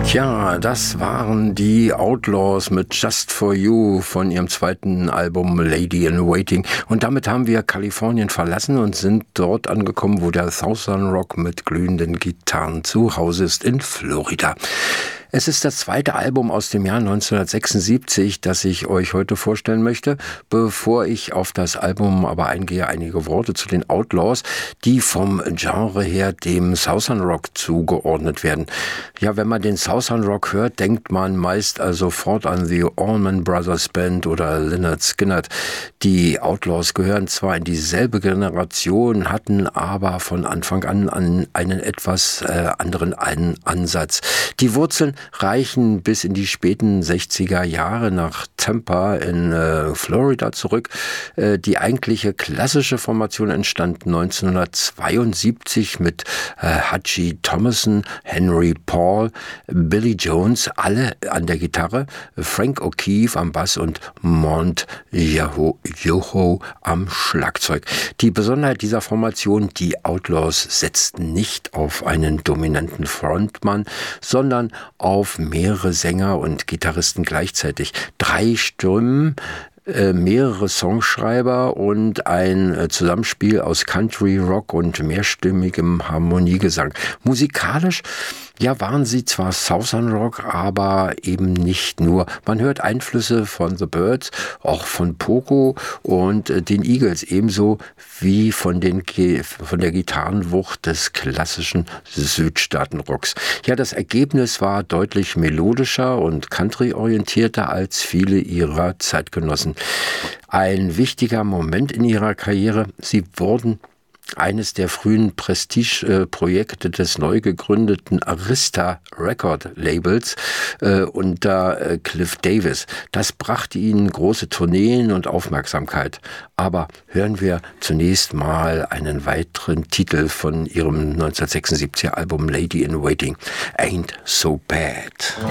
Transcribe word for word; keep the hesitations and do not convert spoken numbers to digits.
Tja, das waren die Outlaws mit Just For You von ihrem zweiten Album Lady in Waiting. Und damit haben wir Kalifornien verlassen und sind dort angekommen, wo der Southern Rock mit glühenden Gitarren zu Hause ist, in Florida. Es ist das zweite Album aus dem Jahr neunzehnhundertsechsundsiebzig, das ich euch heute vorstellen möchte. Bevor ich auf das Album aber eingehe, einige Worte zu den Outlaws, die vom Genre her dem Southern Rock zugeordnet werden. Ja, wenn man den Southern Rock hört, denkt man meist also sofort an die Allman Brothers Band oder Lynyrd Skynyrd. Die Outlaws gehören zwar in dieselbe Generation, hatten aber von Anfang an einen etwas äh, anderen Ansatz. Die Wurzeln reichen bis in die späten sechziger Jahre nach Tampa in äh, Florida zurück. Äh, die eigentliche klassische Formation entstand neunzehnhundertzweiundsiebzig mit äh, Hutchie Thomason, Henry Paul, Billy Jones, alle an der Gitarre, Frank O'Keefe am Bass und Mont Yoho am Schlagzeug. Die Besonderheit dieser Formation, die Outlaws setzten nicht auf einen dominanten Frontmann, sondern auf mehrere Sänger und Gitarristen gleichzeitig. Drei Stimmen, äh, mehrere Songschreiber und ein äh, Zusammenspiel aus Country, Rock und mehrstimmigem Harmoniegesang. Musikalisch ja, waren sie zwar Southern Rock, aber eben nicht nur. Man hört Einflüsse von The Byrds, auch von Poco und äh, den Eagles, ebenso wie von, den, von der Gitarrenwucht des klassischen Südstaatenrocks. Ja, das Ergebnis war deutlich melodischer und country-orientierter als viele ihrer Zeitgenossen. Ein wichtiger Moment in ihrer Karriere, sie wurden eines der frühen Prestige-Projekte des neu gegründeten Arista Record Labels äh, unter äh, Cliff Davis. Das brachte ihnen große Tourneen und Aufmerksamkeit. Aber hören wir zunächst mal einen weiteren Titel von ihrem neunzehnhundertsechsundsiebziger Album Lady in Waiting. Ain't So Bad.